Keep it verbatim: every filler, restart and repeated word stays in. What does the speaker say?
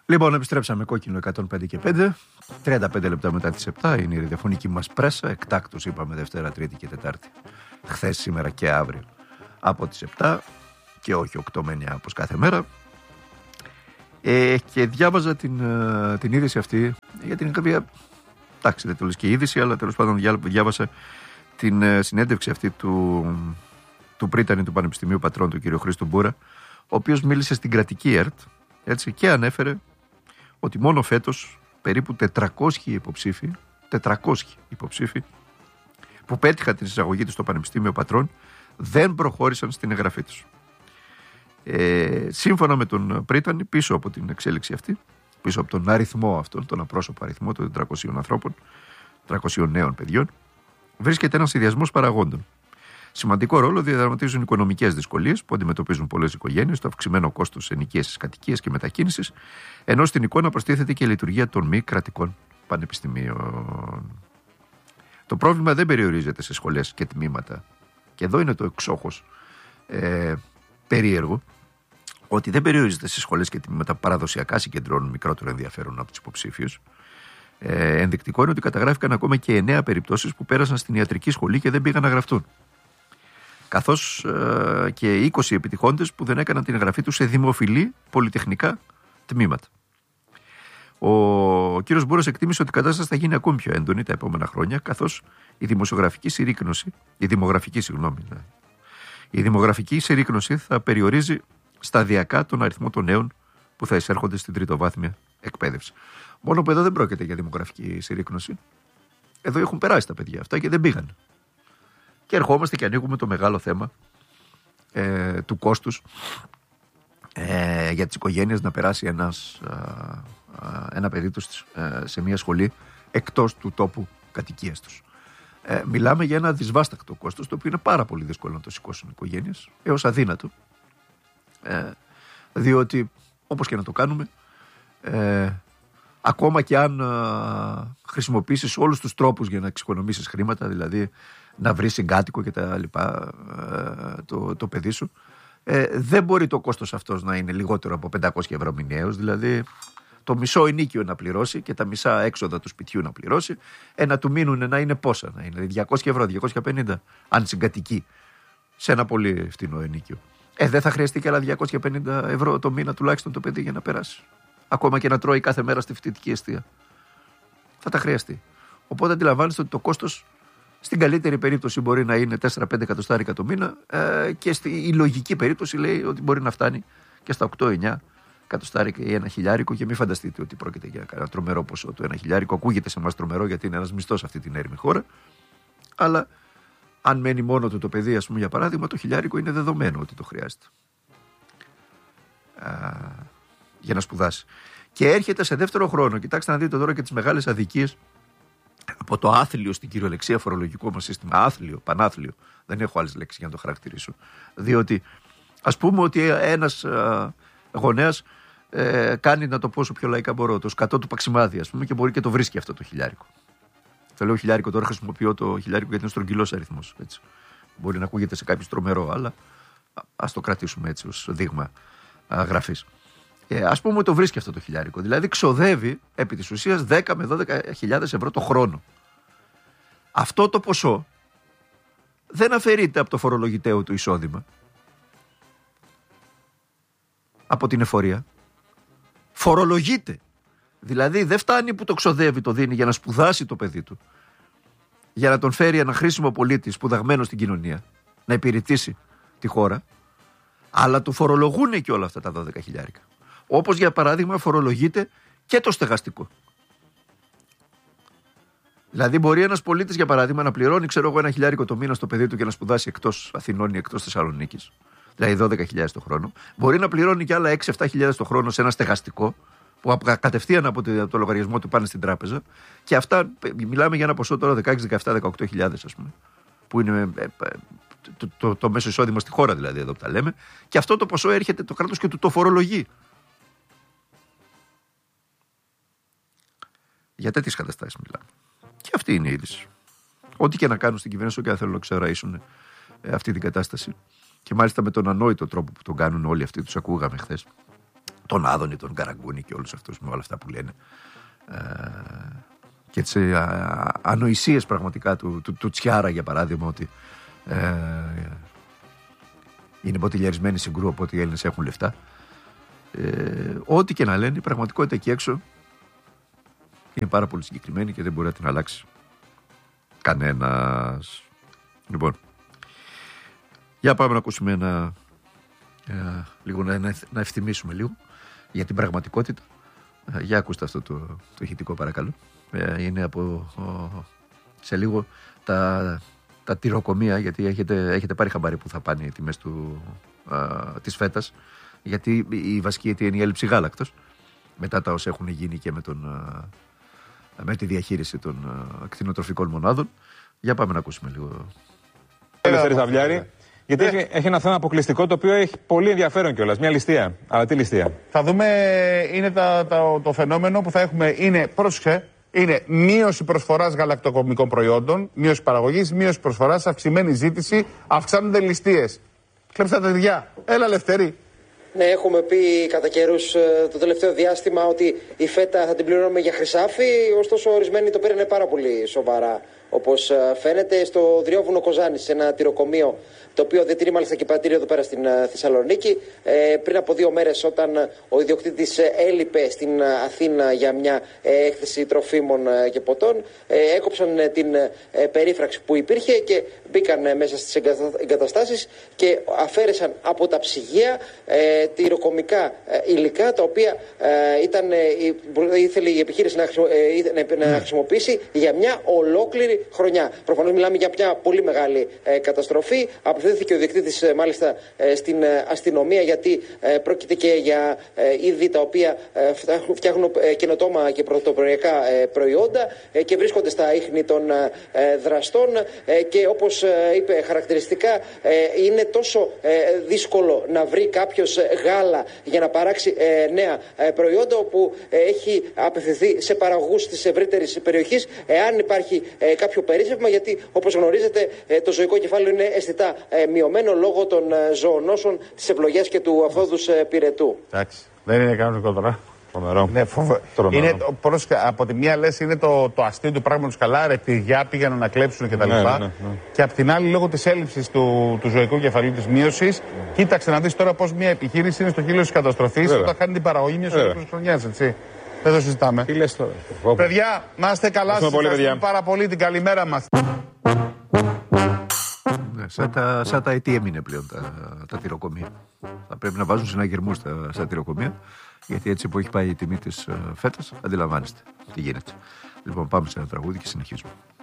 Λοιπόν, επιστρέψαμε κόκκινο εκατόν πέντε και πέντε. τριάντα πέντε λεπτά μετά τις επτά είναι η ραδιοφωνική μας πρέσα. Εκτάκτως είπαμε Δευτέρα, Τρίτη και Τετάρτη. Χθες, σήμερα και αύριο από τις επτά και όχι οκτώ με εννιά όπως κάθε μέρα. Ε, και διάβαζα την, την είδηση αυτή για την οποία, εντάξει δεν το λες και είδηση, αλλά τέλος πάντων διάβασα την συνέντευξη αυτή του, του πρίτανη του Πανεπιστημίου Πατρών, του κ. Χρήστου Μπούρα, ο οποίος μίλησε στην κρατική ΕΡΤ, έτσι, και ανέφερε ότι μόνο φέτος περίπου τετρακόσιοι υποψήφοι, τετρακόσιοι υποψήφοι που πέτυχαν την εισαγωγή τους στο Πανεπιστήμιο Πατρών δεν προχώρησαν στην εγγραφή τους. Ε, σύμφωνα με τον πρίτανη, πίσω από την εξέλιξη αυτή, πίσω από τον αριθμό αυτόν, τον απρόσωπο αριθμό των τετρακοσίων ανθρώπων, τετρακοσίων νέων παιδιών, βρίσκεται ένας συνδυασμός παραγόντων. Σημαντικό ρόλο διαδραματίζουν οι οικονομικές δυσκολίες που αντιμετωπίζουν πολλές οικογένειες, το αυξημένο κόστος ενοικίασης κατοικίας και μετακίνησης, ενώ στην εικόνα προστίθεται και η λειτουργία των μη κρατικών πανεπιστημίων. Το πρόβλημα δεν περιορίζεται σε σχολές και τμήματα. Και εδώ είναι το εξόχως ε, περίεργο, ότι δεν περιορίζεται σε σχολές και τμήματα που παραδοσιακά συγκεντρώνουν μικρότερο ενδιαφέρον από τους υποψήφιους. Ε, ενδεικτικό είναι ότι καταγράφηκαν ακόμα και εννέα περιπτώσεις που πέρασαν στην ιατρική σχολή και δεν πήγαν να γραφτούν. Καθώς ε, και είκοσι επιτυχόντες που δεν έκαναν την εγγραφή τους σε δημοφιλή πολυτεχνικά τμήματα. Ο κύριος Μπούρας εκτίμησε ότι η κατάσταση θα γίνει ακόμη πιο έντονη τα επόμενα χρόνια, καθώς η δημοσιογραφική συρρίκνωση, η δημογραφική, συγγνώμη, ναι, η δημογραφική συρρίκνωση θα περιορίζει σταδιακά τον αριθμό των νέων που θα εισέρχονται στην τριτοβάθμια εκπαίδευση. Μόνο που εδώ δεν πρόκειται για δημογραφική συρρίκνωση. Εδώ έχουν περάσει τα παιδιά αυτά και δεν πήγαν. Και ερχόμαστε και ανοίγουμε το μεγάλο θέμα ε, του κόστους ε, για τις οικογένειες να περάσει ένας, α, α, ένα παιδί τους ε, σε μια σχολή εκτός του τόπου κατοικίας τους. Ε, μιλάμε για ένα δυσβάστακτο κόστος, το οποίο είναι πάρα πολύ δύσκολο να το σηκώσουν οι οικογένειες, έως αδύνατο. Ε, διότι όπως και να το κάνουμε, ε, ακόμα και αν α, χρησιμοποιήσεις όλους τους τρόπους για να εξοικονομήσεις χρήματα, δηλαδή να βρεις συγκάτοικο και τα λοιπά, ε, το, το παιδί σου, ε, δεν μπορεί το κόστος αυτός να είναι λιγότερο από πεντακόσια ευρώ μηνιαίως, δηλαδή το μισό ενίκιο να πληρώσει και τα μισά έξοδα του σπιτιού να πληρώσει, ε, να του μείνουν να είναι πόσα, να είναι διακόσια ευρώ, διακόσια πενήντα, αν συγκατοικεί σε ένα πολύ φτηνό ενίκιο. Ε, δεν θα χρειαστεί και άλλα διακόσια πενήντα ευρώ το μήνα τουλάχιστον το παιδί για να περάσει. Ακόμα και να τρώει κάθε μέρα στη φοιτητική εστία. Θα τα χρειαστεί. Οπότε αντιλαμβάνεστε ότι το κόστος στην καλύτερη περίπτωση μπορεί να είναι τέσσερα πέντε εκατοστάρικα το μήνα, ε, και στη, η λογική περίπτωση λέει ότι μπορεί να φτάνει και στα οκτώ εννιά εκατοστάρικα ή ένα χιλιάρικο, και μην φανταστείτε ότι πρόκειται για ένα τρομερό ποσό. Το ένα χιλιάρικο ακούγεται σε εμάς τρομερό γιατί είναι ένας μισθός αυτή την έρημη χώρα, αλλά αν μένει μόνο του το παιδί, ας πούμε, για παράδειγμα, το χιλιάρικο είναι δεδομένο ότι το χρειάζεται Α, για να σπουδάσει. Και έρχεται σε δεύτερο χρόνο. Κοιτάξτε να δείτε τώρα και τις μεγάλες αδικίες από το άθλιο στην κυριολεξία φορολογικό μας σύστημα. Άθλιο, πανάθλιο. Δεν έχω άλλες λέξεις για να το χαρακτηρίσω. Διότι ας πούμε ότι ένας α, γονέας ε, κάνει, να το πω όσο πιο λαϊκά μπορώ, το σκατό του παξιμάδι, ας πούμε, και μπορεί και το βρίσκει αυτό το χιλιάρικο. Θα λέω χιλιάρικο, τώρα χρησιμοποιώ το χιλιάρικο γιατί είναι στρογγυλός αριθμός. Έτσι. Μπορεί να ακούγεται σε κάποιους τρομερό, αλλά ας το κρατήσουμε έτσι ως δείγμα α, γραφής. Ε, ας πούμε ότι το βρίσκει αυτό το χιλιάρικο. Δηλαδή ξοδεύει επί της ουσίας δέκα με δώδεκα χιλιάδες ευρώ το χρόνο. Αυτό το ποσό δεν αφαιρείται από το φορολογητέο του εισόδημα, από την εφορία. Φορολογείται. Δηλαδή δεν φτάνει που το ξοδεύει, το δίνει για να σπουδάσει το παιδί του, για να τον φέρει ένα χρήσιμο πολίτη σπουδαγμένο στην κοινωνία, να υπηρετήσει τη χώρα, αλλά του φορολογούν και όλα αυτά τα δώδεκα χιλιάρικα. Όπως για παράδειγμα φορολογείται και το στεγαστικό. Δηλαδή μπορεί ένας πολίτης για παράδειγμα να πληρώνει, ξέρω εγώ, ένα χιλιάρικο το μήνα στο παιδί του και να σπουδάσει εκτός Αθηνών ή εκτός Θεσσαλονίκης, δηλαδή δώδεκα χιλιάδες το χρόνο. Μπορεί να πληρώνει και άλλα έξι επτά χιλιάδες το χρόνο σε ένα στεγαστικό, που κατευθείαν από το λογαριασμό του πάνε στην τράπεζα, και αυτά μιλάμε για ένα ποσό τώρα δεκαέξι, δεκαεπτά, δεκαοκτώ χιλιάδες, ας πούμε, που είναι το, το, το μέσο εισόδημα στη χώρα, δηλαδή εδώ που τα λέμε, και αυτό το ποσό έρχεται το κράτος και του το φορολογεί. Για τέτοιες καταστάσεις μιλάμε. Και αυτή είναι η είδηση. Ό,τι και να κάνουν στην κυβέρνηση, και αν θέλουν να ξεραίσουν αυτή την κατάσταση, και μάλιστα με τον ανόητο τρόπο που τον κάνουν όλοι αυτοί, τους ακούγαμε χθες, τον Άδωνη, τον Καραγκούνη και όλους αυτούς με όλα αυτά που λένε. Ε, και τις ανοησίες πραγματικά του, του, του Τσιάρα, για παράδειγμα, ότι ε, είναι μποτιλιαρισμένοι συγκρού, οπότε οι Έλληνες έχουν λεφτά. Ε, ό,τι και να λένε, η πραγματικότητα εκεί έξω είναι πάρα πολύ συγκεκριμένη και δεν μπορεί να την αλλάξει κανένας. Λοιπόν, για πάμε να ακούσουμε ένα, ε, λίγο να, να ευθυμίσουμε λίγο για την πραγματικότητα. Ε, για ακούστε αυτό το, το ηχητικό, παρακαλώ. Ε, είναι από ο, σε λίγο τα, τα τυροκομεία, γιατί έχετε, έχετε πάρει χαμπάρι που θα πάνε οι τιμές του, α, της φέτας, γιατί η βασική αιτία είναι η έλλειψη γάλακτος, μετά τα όσα έχουν γίνει και με, τον, α, με τη διαχείριση των α, κτηνοτροφικών μονάδων. Για πάμε να ακούσουμε λίγο. Ελευθερή Σαβλιάρη, γιατί ε. έχει, έχει ένα θέμα αποκλειστικό το οποίο έχει πολύ ενδιαφέρον κιόλας. Μια ληστεία. Αλλά τι ληστεία? Θα δούμε, είναι τα, τα, το φαινόμενο που θα έχουμε, είναι, πρόσεξε, είναι μείωση προσφοράς γαλακτοκομικών προϊόντων, μείωση παραγωγής, μείωση προσφοράς, αυξημένη ζήτηση, αυξάνονται ληστείες. Κλέψτε τα παιδιά. Έλα, Ελευθερή. Ναι, έχουμε πει κατά καιρούς το τελευταίο διάστημα ότι η φέτα θα την πληρώνουμε για χρυσάφι, ωστόσο ορισμένοι το πήρανε πάρα πολύ σοβαρά. Όπως φαίνεται στο Δριόβουνο Κοζάνης, σε ένα τυροκομείο το οποίο διατηρεί μάλιστα και πατήριο εδώ πέρα στην Θεσσαλονίκη. Ε, πριν από δύο μέρες, όταν ο ιδιοκτήτης έλειπε στην Αθήνα για μια έκθεση τροφίμων και ποτών, ε, έκοψαν την ε, περίφραξη που υπήρχε και μπήκαν μέσα στις εγκαταστάσεις και αφαίρεσαν από τα ψυγεία ε, τυροκομικά ε, υλικά, τα οποία ε, ήταν, ε, ήθελε η επιχείρηση να, ε, να χρησιμοποιήσει για μια ολόκληρη χρονιά. Προφανώς μιλάμε για μια πολύ μεγάλη ε, καταστροφή. Απευθύνθηκε ο διοκτήτης ε, μάλιστα ε, στην ε, αστυνομία, γιατί ε, πρόκειται και για ε, είδη τα οποία ε, φτιάχνουν ε, καινοτόμα και πρωτοποριακά ε, προϊόντα ε, και βρίσκονται στα ίχνη των ε, δραστών ε, και όπως ε, είπε χαρακτηριστικά ε, είναι τόσο ε, δύσκολο να βρει κάποιος γάλα για να παράξει ε, νέα ε, προϊόντα, όπου ε, έχει απευθυνθεί σε παραγωγούς της ευρύτερης περιοχής εάν υπάρχει ε, κάποιο περίσσευμα, γιατί όπως γνωρίζετε ε, το ζωικό κεφάλαιο είναι αισθητά ε, μειωμένο λόγω των ε, ζωονόσων, της ευλογιάς και του αφόδους ε, πυρετού. Εντάξει, δεν είναι κανονικό τώρα. Τρομερό. Ναι, φοβε... είναι, προς, από τη μία λες είναι το, το αστείο του πράγματος καλά, ρε τυριά πήγαιναν να κλέψουν κτλ. Ναι, ναι, ναι. Και απ' την άλλη, λόγω της έλλειψης του, του ζωικού κεφαλαίου, της μείωσης, mm. κοίταξε να δεις τώρα πώς μια επιχείρηση είναι στο χείλος της καταστροφής όταν κάνει την παραγωγή μιας ολόκληρης χρονιάς, έτσι. Δεν το συζητάμε. Τι λες τώρα? Παιδιά, να είστε καλά, σας ευχαριστούμε πάρα πολύ, την καλημέρα μας. Ναι, σαν τα, σαν τα αιτία έμεινε πλέον τα, τα τυροκομεία. Θα πρέπει να βάζουν συναγερμούς στα, στα τυροκομεία, γιατί έτσι που έχει πάει η τιμή της uh, φέτας, αντιλαμβάνεστε τι γίνεται. Λοιπόν, πάμε σε ένα τραγούδι και συνεχίζουμε.